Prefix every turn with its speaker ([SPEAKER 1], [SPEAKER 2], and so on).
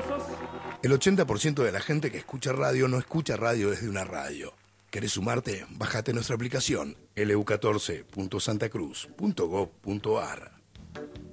[SPEAKER 1] El 80% de la gente que escucha radio no escucha radio desde una radio. ¿Querés sumarte? Bájate nuestra aplicación lu14.santacruz.gov.ar.